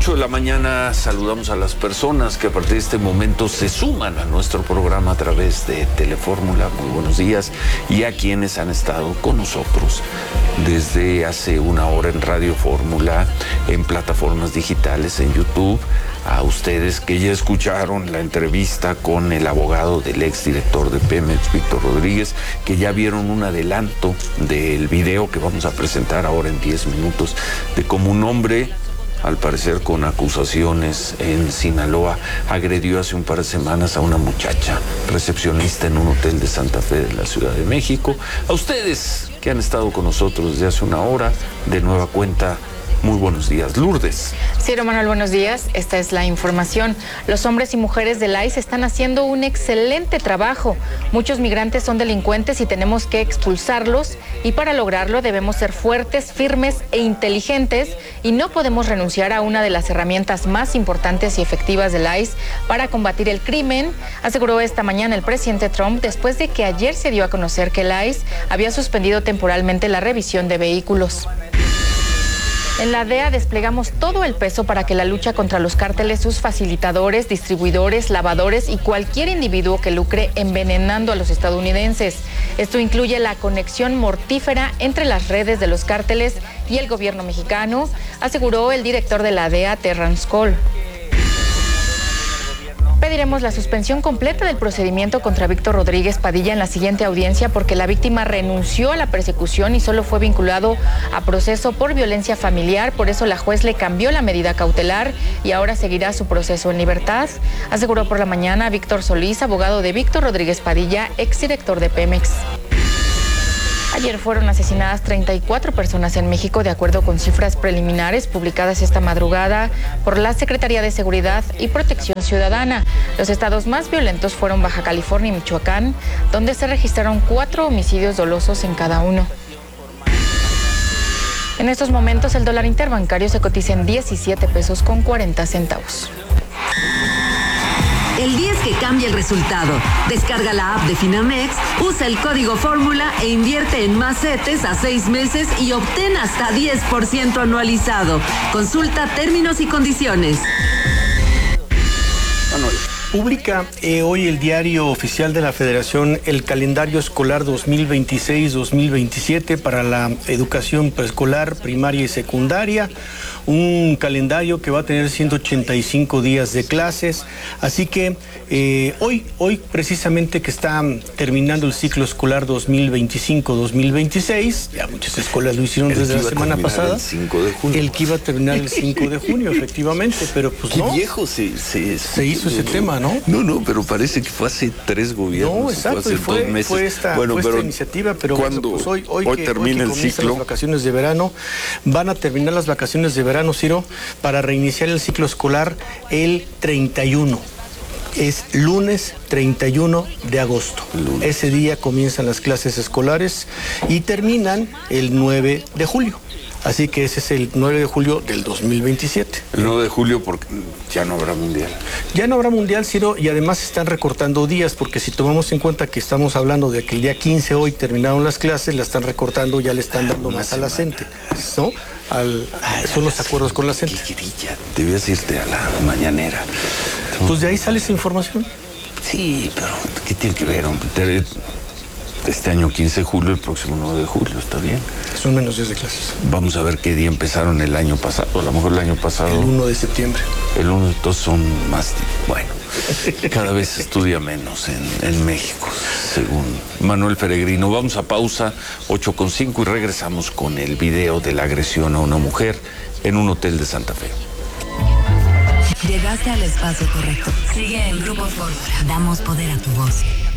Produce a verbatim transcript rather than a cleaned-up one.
ocho de la mañana saludamos a las personas que a partir de este momento se suman a nuestro programa a través de Telefórmula. Muy buenos días. Y a quienes han estado con nosotros desde hace una hora en Radio Fórmula, en plataformas digitales, en YouTube. A ustedes que ya escucharon la entrevista con el abogado del exdirector de Pemex, Víctor Rodríguez, que ya vieron un adelanto del video que vamos a presentar ahora en diez minutos, de cómo un hombre, al parecer con acusaciones en Sinaloa, agredió hace un par de semanas a una muchacha recepcionista en un hotel de Santa Fe de la Ciudad de México. A ustedes que han estado con nosotros desde hace una hora, de nueva cuenta, muy buenos días. Lourdes. Ciro Manuel, buenos días. Esta es la información. Los hombres y mujeres del I C E están haciendo un excelente trabajo. Muchos migrantes son delincuentes y tenemos que expulsarlos, y para lograrlo debemos ser fuertes, firmes e inteligentes, y no podemos renunciar a una de las herramientas más importantes y efectivas del I C E para combatir el crimen, aseguró esta mañana el presidente Trump, después de que ayer se dio a conocer que el I C E había suspendido temporalmente la revisión de vehículos. En la D E A desplegamos todo el peso para que la lucha contra los cárteles, sus facilitadores, distribuidores, lavadores y cualquier individuo que lucre envenenando a los estadounidenses. Esto incluye la conexión mortífera entre las redes de los cárteles y el gobierno mexicano, aseguró el director de la D E A, Terrence Cole. Pediremos la suspensión completa del procedimiento contra Víctor Rodríguez Padilla en la siguiente audiencia, porque la víctima renunció a la persecución y solo fue vinculado a proceso por violencia familiar. Por eso la juez le cambió la medida cautelar y ahora seguirá su proceso en libertad, aseguró por la mañana Víctor Solís, abogado de Víctor Rodríguez Padilla, exdirector de Pemex. Ayer fueron asesinadas treinta y cuatro personas en México, de acuerdo con cifras preliminares publicadas esta madrugada por la Secretaría de Seguridad y Protección Ciudadana. Los estados más violentos fueron Baja California y Michoacán, donde se registraron cuatro homicidios dolosos en cada uno. En estos momentos el dólar interbancario se cotiza en diecisiete pesos con cuarenta centavos. El día es que cambia el resultado. Descarga la app de Finamex, usa el código Fórmula e invierte en más CETES a seis meses y obtén hasta diez por ciento anualizado. Consulta términos y condiciones. Manuel. Publica eh, hoy el Diario Oficial de la Federación el calendario escolar dos mil veintiséis dos mil veintisiete para la educación preescolar, primaria y secundaria. Un calendario que va a tener ciento ochenta y cinco días de clases. Así que eh, hoy, hoy precisamente que está terminando el ciclo escolar dos mil veinticinco dos mil veintiséis, ya muchas escuelas lo hicieron el desde la semana pasada. El cinco de junio. El que iba a terminar el cinco de junio, efectivamente, pero pues Qué no. viejo se, se, se hizo ese tema, ¿no? No, no, pero parece que fue hace tres gobiernos. No, exacto, fue hace y fue, dos meses. fue esta, bueno, fue pero esta iniciativa, pero cuando bueno, pues hoy, hoy, hoy que, termina hoy que el ciclo, las vacaciones de verano, van a terminar las vacaciones de verano, Ciro, para reiniciar el ciclo escolar el treinta y uno. Es lunes treinta y uno de agosto. Lunes. Ese día comienzan las clases escolares y terminan el nueve de julio. Así que ese es el nueve de julio del dos mil veintisiete. El nueve de julio porque ya no habrá mundial. Ya no habrá mundial, Ciro, y además están recortando días, porque si tomamos en cuenta que estamos hablando de que el día quince hoy terminaron las clases, la están recortando, ya le están dando más a la CENTE, ¿no? Al, son los acuerdos con la CENTE. Debías irte a la mañanera. Pues de ahí sale esa información. Sí, pero ¿qué tiene que ver, hombre? Este año quince de julio, el próximo nueve de julio, ¿está bien? Son menos días de clases. Vamos a ver qué día empezaron el año pasado. A lo mejor el año pasado... El uno de septiembre. El uno de todos son más... Bueno, cada vez se estudia menos en, en México, según Manuel Peregrino. Vamos a pausa, ocho con cinco, y regresamos con el video de la agresión a una mujer en un hotel de Santa Fe. Llegaste al espacio correcto. Sigue el Grupo Fórmula. Damos poder a tu voz.